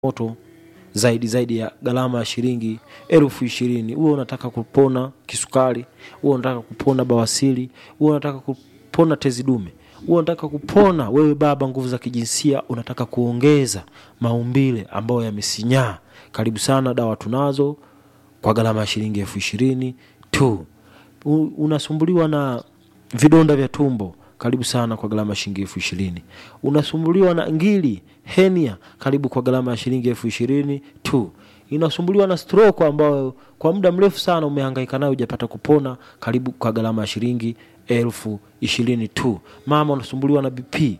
moto zaidi ya gharama ya shilingi 20,000. Uwe unataka kupona kisukari, uwe unataka kupona bawasiri, uwe unataka kupona tezi dume, uwe unataka kupona wewe baba nguvu za kijinsia, unataka kuongeza maumbile ambayo yamesinyaa. Karibu sana, dawa tunazo kwa gharama ya shilingi 20,000 tu. Unasumbuliwa na vidonda vya tumbo, karibu sana kwa gharama ya shilingi 20,000. Unasumbuliwa na ngiri, hernia, karibu kwa gharama ya shilingi 20,000 tu. Unasumbuliwa na stroke ambayo kwa muda mrefu sana umehangaika nayo hujapata kupona, karibu kwa gharama ya shilingi 20,000 tu. Mama unasumbuliwa na BP,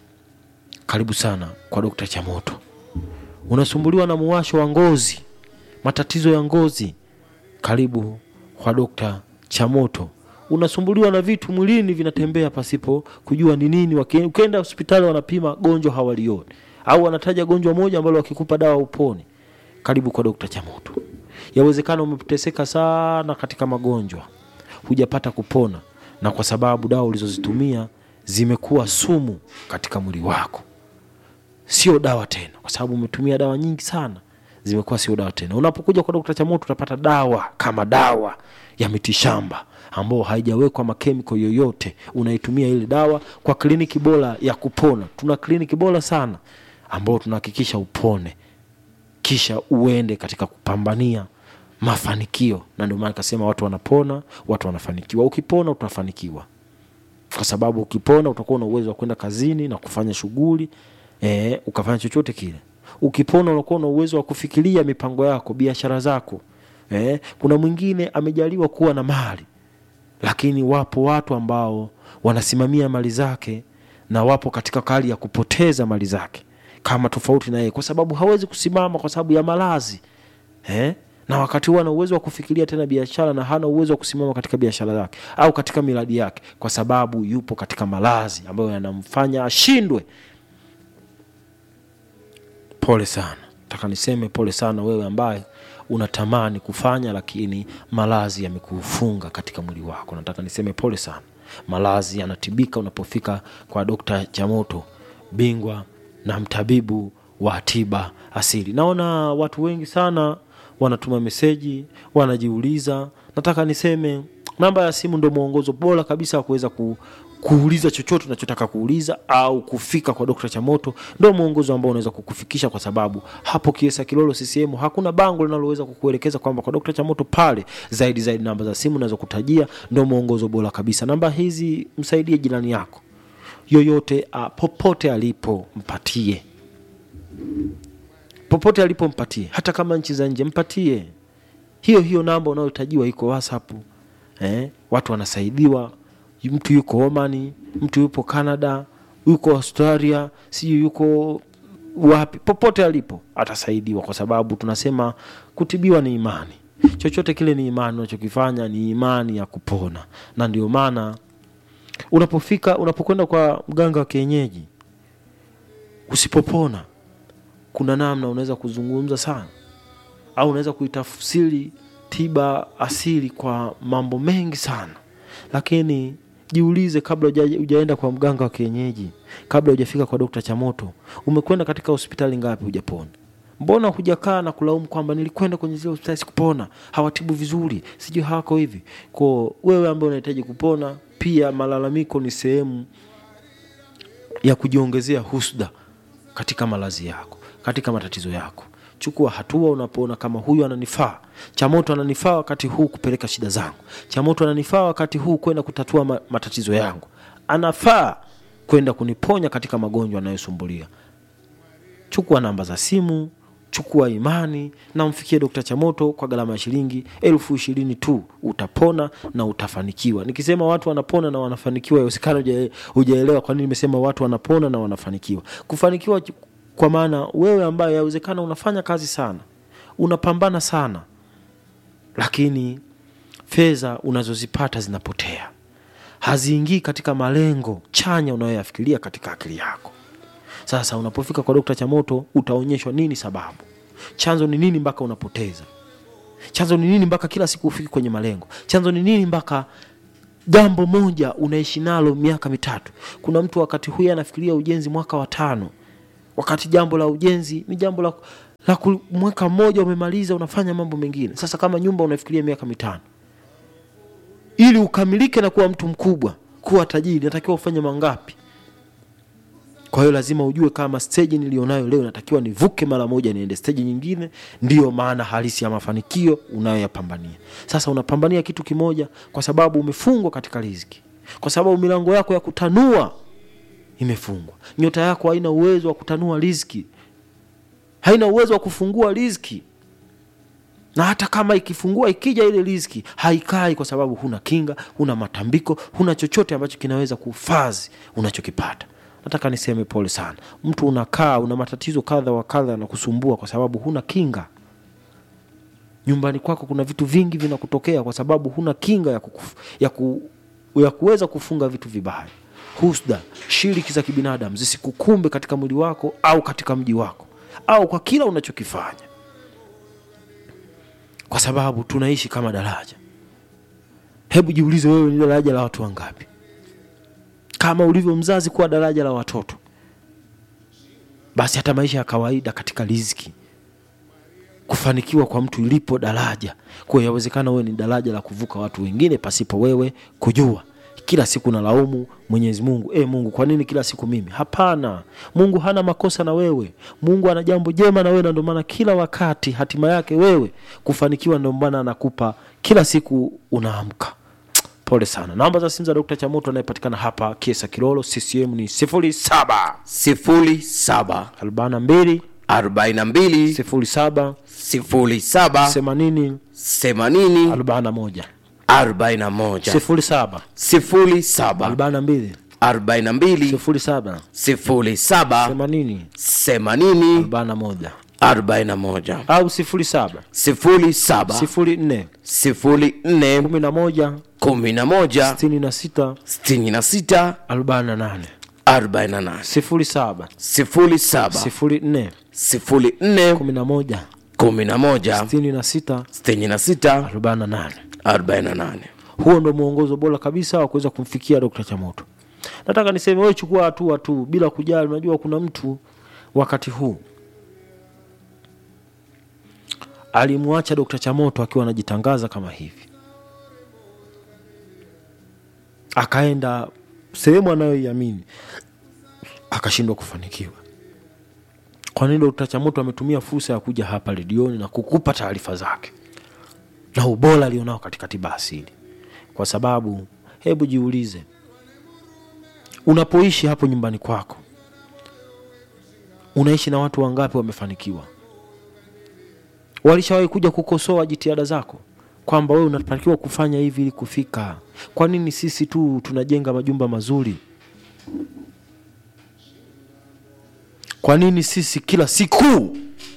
karibu sana kwa Dr. Chamoto. Unasumbuliwa na muwasho wa ngozi, matatizo ya ngozi, karibu kwa Dr. Chamoto. Unasumbuliwa na vitu mwilini vinatembea pasipo kujua ni nini, ukienda hospitali wanapima gonjwa hawalioni, au wanataja gonjwa moja ambalo wakikupa dawa upone, karibu kwa Dr. Chamoto. Yawezekana umeteseka sana katika magonjwa hujapata kupona, na kwa sababu dawa ulizozitumia zimekuwa sumu katika mwili wako, sio dawa tena, kwa sababu umetumia dawa nyingi sana, zimekuwa sio dawa tena. Unapokuja kwa Dr. Chamoto utapata dawa kama dawa ya mitishamba ambao haijawekwa makemiko yoyote. Unaitumia ile dawa kwa kliniki bora ya kupona. Tuna kliniki bora sana ambao tunahakikisha upone, kisha uende katika kupambania mafanikio. Na ndio maana kasema watu wanapona, watu wanafanikiwa. Ukipona utafanikiwa, kwa sababu ukipona utakuwa na uwezo wa kwenda kazini na kufanya shughuli, ukafanya chochote kile. Ukipona unakuwa na uwezo wa kufikiria mipango yako, biashara zako. Kuna mwingine amejaliwa kuwa na mali, lakini wapo watu ambao wanasimamia mali zake na wapo katika hali ya kupoteza mali zake kama tofauti na yeye, kwa sababu hawezi kusimama kwa sababu ya malazi. Na wakati huo ana uwezo wa kufikiria tena biashara na hana uwezo wa kusimama katika biashara yake au katika miradi yake, kwa sababu yupo katika malazi ambayo yanamfanya ashindwe. Pole sana. Nataka niseme pole sana wewe ambaye unatamani kufanya lakini malazi yamekufunga katika mwili wako. Nataka niseme pole sana. Malazi yanatibika unapofika kwa Dr. Chamoto, bingwa na mtabibu wa tiba asili. Naona watu wengi sana wanatuma meseji, wanajiuliza. Nataka niseme namba ya simu ndio mwongozo bora kabisa wa kuweza kuuliza chochote unachotaka kuuliza, au kufika kwa Dr. Chamoto ndio mwongozo ambao unaweza kukufikisha, kwa sababu hapo Kiesa Kilolo CCM hakuna bango linaloweza kukuelekeza kwamba kwa Dr. Chamoto pale. Zaidi namba za simu nazo kutajia ndio mwongozo bora kabisa. Namba hizi msaidie jirani yako yoyote, popote alipo mpatie. Popote alipo mpatie, hata kama nchi za nje mpatie. Hiyo namba unayotajiwa iko WhatsApp. Watu wanasaidiwa. Mtu yuko Oman, mtu yupo Canada, yuko Australia, sijui yuko wapi, popote alipo atasaidiwa, kwa sababu tunasema kutibiwa ni imani. Chochote kile ni imani, unachokifanya ni imani ya kupona. Na ndio maana unapokwenda kwa mganga wa kienyeji usipopona, kuna namna unaweza kuzungumza sana, au unaweza kuitafsiri tiba asili kwa mambo mengi sana. Lakini jiulize, kabla hujaenda kwa mganga wa kienyeji, kabla hujafika kwa Dr. Chamoto, umekwenda katika hospitali ngapi hujapona? Mbona hujakaa na kulaumu kwamba nilikwenda kwenye zile hospitali sikupona, hawatibu vizuri, sijui hawako hivi? Kwa wewe ambaye unahitaji kupona, pia malalamiko ni sehemu ya kujiongezea husda katika malazi yako, katika matatizo yako. Chukua hatua unapoona kama huyu ananifaa. Chamoto ananifaa wakati huu kupeleka shida zangu. Chamoto ananifaa wakati huu kwenda kutatua matatizo yangu. Anafaa kwenda kuniponya katika magonjwa yanayosumbulia. Chukua namba za simu, chukua imani na umfikie Dr. Chamoto kwa gharama ya shilingi 20,000 tu. Utapona na utafanikiwa. Nikisema watu wanapona na wanafanikiwa, yawezekana hujaelewa kwa nini nimesema watu wanapona na wanafanikiwa. Kufanikiwa kwa maana wewe ambaye yawezekana unafanya kazi sana, unapambana sana, lakini fedha unazozipata zinapotea, haziingii katika malengo chanya unayoyafikiria katika akili yako. Sasa unapofika kwa Dr. Chamoto utaonyeshwa nini sababu, chanzo ni nini mpaka unapoteza, chanzo ni nini mpaka kila siku ufiki kwenye malengo, chanzo ni nini mpaka jambo moja unaishi nalo miaka 3. Kuna mtu wakati huyu anafikiria ujenzi mwaka wa 5, wakati jambo la ujenzi ni jambo la la mwaka mmoja umemaliza unafanya mambo mengine. Sasa kama nyumba unafikiria miaka 5. Ili ukamilike na kuwa mtu mkubwa, kuwa tajiri, natakiwa ufanye mangapi? Kwa hiyo lazima ujue kama stage nilionayo leo natakiwa nivuke mara moja niende stage nyingine, ndio maana halisi ya mafanikio unayoyapambania. Sasa unapambania kitu kimoja kwa sababu umefungwa katika riziki. Kwa sababu milango yako ya kutanua imefungwa. Nyota yako haina uwezo wa kutanua riziki. Haina uwezo wa kufungua riziki. Na hata kama ikifungua ikija ile riziki, haikai kwa sababu huna kinga, huna matambiko, huna chochote ambacho kinaweza kuhifadhi unachokipata. Nataka niseme pole sana. Mtu unakaa una matatizo kadha wa kadha na kusumbua kwa sababu huna kinga. Nyumbani kwako kuna vitu vingi vinakutokea kwa sababu huna kinga ya kuweza kufunga vitu vibaya. Husda, shiriki za kibinadamu zisikukumbe katika mwili wako au katika mji wako au kwa kila unachokifanya. Kwa sababu tunaishi kama daraja. Hebu jiulize wewe ni daraja la watu wangapi? Kama ulivyo mzazi kuwa daraja la watoto, basi hata maisha ya kawaida katika riziki, kufanikiwa kwa mtu ilipo daraja. Kwa hiyo yawezekana wewe ni daraja la kuvuka watu wengine pasipo wewe kujua. Kila siku nalaumu Mwenyezi Mungu, Mungu kwa nini kila siku mimi? Hapana. Mungu hana makosa na wewe. Mungu ana jambo jema na wewe, na ndio maana kila wakati hatima yake wewe kufanikiwa, ndio maana anakupa kila siku unaamka. Pole sana. Namba za simu za Dr. Chamoto anayepatikana hapa Kiesa Kilolo, CCM ni 07 07 42 42 07 07 80 80 41 41 07 07 42 42 07 07 80 80 41 41 au 07 07 04 04 11 11 66 66 48 48 07 07 04 04 11 11 66 66 48 48. Huo ndo mwongozo bora kabisa wa kuweza kumfikia Dr. Chamoto. Nataka niseme wewe chukua hatua tu bila kujali. Unajua kuna mtu wakati huu alimwacha Dr. Chamoto akiwa anajitangaza kama hivi, akaenda sehemu anayoiamini akashindwa kufanikiwa. Kwa nini Dr. Chamoto ametumia fursa ya kuja hapa redioni na kukupa taarifa zake na ubora alionao katika tiba asili? Kwa sababu hebu jiulize, unapoishi hapo nyumbani kwako, unaishi na watu wangapi wamefanikiwa? Walishawahi kuja kukosoa jitihada zako kwamba wewe unatakiwa kufanya hivi ili kufika? Kwa nini sisi tu tunajenga majumba mazuri? Kwa nini sisi kila siku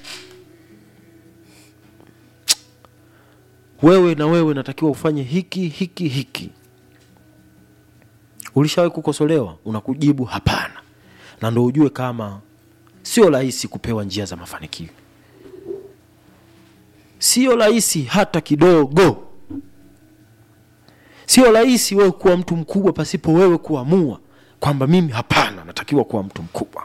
wewe na wewe natakiwa ufanye hiki? Ulishawahi kukosolewa? Unakujibu hapana. Na ndio ujue kama sio rahisi kupewa njia za mafanikio. Sio rahisi hata kidogo. Sio rahisi wewe kuwa mtu mkubwa pasipo wewe kuamua kwamba mimi hapana, natakiwa kuwa mtu mkubwa.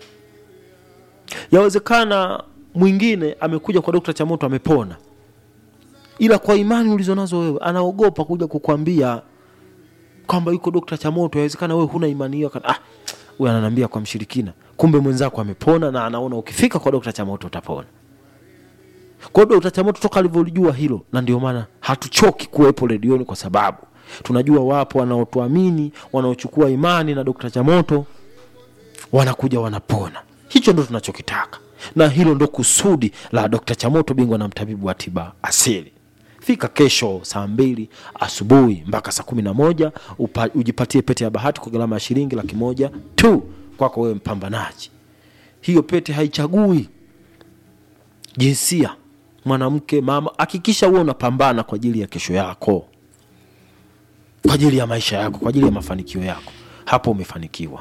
Yawezekana mwingine amekuja kwa Dr. Chamoto amepona, ila kwa imani ulizonazo wewe anaogopa kuja kukwambia kwamba yuko Dr. Chamoto. Yawezekana wewe huna imani hiyo, wewe ananiambia kwa mshirikina, kumbe mwenzako amepona na anaona ukifika kwa Dr. Chamoto utapona. Kwa Dr. Chamoto toka alivyojua hilo, na ndio maana hatuchoki kuwepo redioni, kwa sababu tunajua wapo wanaotuamini, wanaochukua imani na Dr. Chamoto, wanakuja wanapona. Hicho ndo tunachokitaka, na hilo ndo kusudi la Dr. Chamoto, bingwa na mtabibu wa tiba asili. Fika kesho saa 2 asubuhi mpaka saa 11 ujipatie pete ya bahati kwa gharama ya shilingi 100,000 tu kwako wewe mpambanaji. Hiyo pete haichagui jinsia, mwanamke, mama. Hakikisha wewe unapambana kwa ajili ya kesho yako, kwa ajili ya maisha yako, kwa ajili ya mafanikio yako. Hapo umefanikiwa.